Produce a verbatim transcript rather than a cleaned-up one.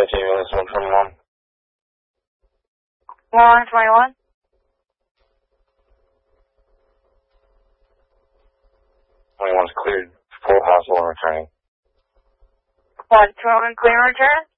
fifteen minutes, one twenty-one. one twenty-one. twenty-one's cleared. Full household returning. one twenty-one, clear return.